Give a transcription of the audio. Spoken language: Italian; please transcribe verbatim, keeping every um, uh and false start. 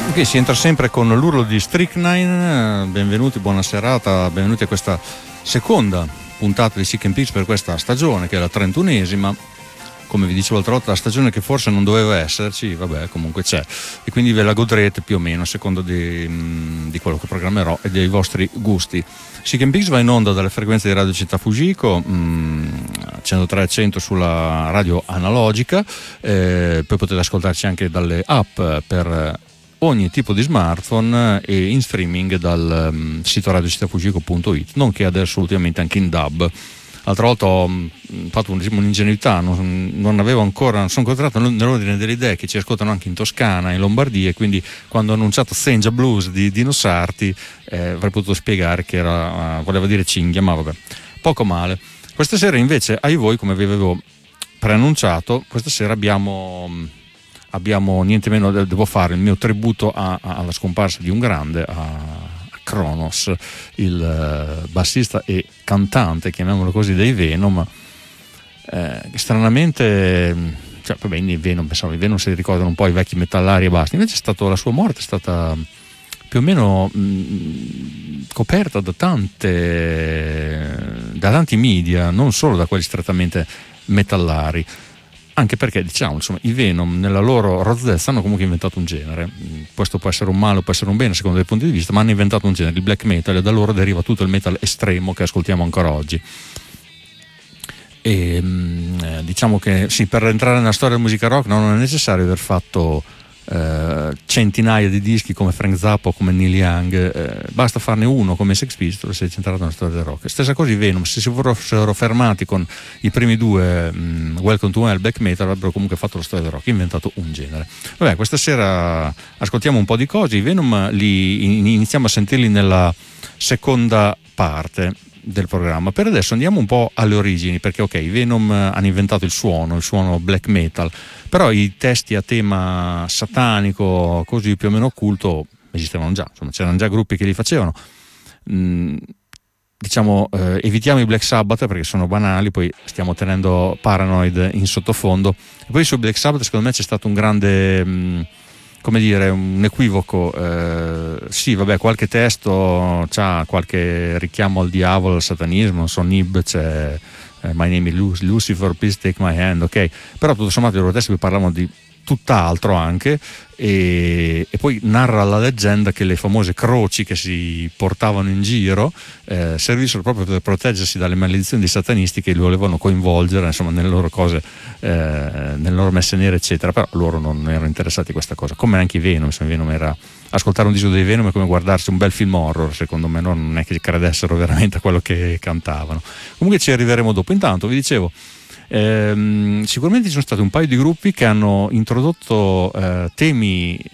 Ok, si entra sempre con l'urlo di Strychnine. Benvenuti, buona serata, benvenuti a questa seconda puntata di Sick and Peace per questa stagione, che è la trentunesima. Come vi dicevo l'altra volta, la stagione che forse non doveva esserci, vabbè, comunque c'è, e quindi ve la godrete più o meno a seconda di, di quello che programmerò e dei vostri gusti. Sick and Peace va in onda dalle frequenze di Radio Città Fujiko, mh, centotré e cento sulla radio analogica, eh, poi potete ascoltarci anche dalle app per ogni tipo di smartphone e in streaming dal um, sito radio città fujiko punto it, nonché adesso ultimamente anche in D A B. L'altra volta ho um, fatto un, diciamo, un'ingenuità, non, non avevo ancora, non sono incontrato nell'ordine delle idee che ci ascoltano anche in Toscana, in Lombardia, e quindi quando ho annunciato Senja Blues di Dino Sarti eh, avrei potuto spiegare che era, uh, voleva dire cinghia, ma vabbè, poco male. Questa sera invece, ai voi, come vi avevo preannunciato, questa sera abbiamo... Um, abbiamo niente meno, devo fare il mio tributo a, a, alla scomparsa di un grande, a, a Kronos, il uh, bassista e cantante, chiamiamolo così, dei Venom. Eh, stranamente, cioè, vabbè, i Venom, pensavo, i Venom si ricordano un po' i vecchi metallari e basta, invece è stato, la sua morte è stata più o meno mh, coperta da tante da tanti media, non solo da quelli strettamente metallari. Anche perché, diciamo, insomma, i Venom nella loro rozzezza hanno comunque inventato un genere. Questo può essere un male o può essere un bene, secondo dei punti di vista, ma hanno inventato un genere, il black metal, e da loro deriva tutto il metal estremo che ascoltiamo ancora oggi. E diciamo che sì, per entrare nella storia della musica rock non è necessario aver fatto eh, centinaia di dischi come Frank Zappa o come Neil Young, eh, basta farne uno come Sex Pistols e sei centrato nella storia del rock. Stessa cosa i Venom, se si fossero fermati con i primi due mh, Welcome to Hell, black metal, avrebbero comunque fatto la storia del rock, inventato un genere. Vabbè, questa sera ascoltiamo un po' di cose. I Venom li iniziamo a sentirli nella seconda parte del programma. Per adesso andiamo un po' alle origini, perché ok, i Venom hanno inventato il suono, il suono black metal, però i testi a tema satanico, così più o meno occulto, esistevano già, insomma c'erano già gruppi che li facevano. Mm, diciamo eh, evitiamo i Black Sabbath perché sono banali, poi stiamo tenendo Paranoid in sottofondo, e poi su Black Sabbath secondo me c'è stato un grande mm, come dire, un equivoco. Eh, sì, vabbè, qualche testo c'ha qualche richiamo al diavolo, al satanismo, non so, Nib c'è eh, My Name is Lucifer, Please Take My Hand, ok, però tutto sommato i loro testi parlavano di tutt'altro anche, e, e poi narra la leggenda che le famose croci che si portavano in giro eh, servissero proprio per proteggersi dalle maledizioni dei satanisti che li volevano coinvolgere, insomma, nelle loro cose, eh, nelle loro messe nere eccetera, però loro non erano interessati a questa cosa, come anche i Venom. Insomma, i Venom era, ascoltare un disco dei Venom è come guardarsi un bel film horror, secondo me, no? Non è che credessero veramente a quello che cantavano. Comunque ci arriveremo dopo. Intanto vi dicevo, Ehm, sicuramente ci sono stati un paio di gruppi che hanno introdotto eh, temi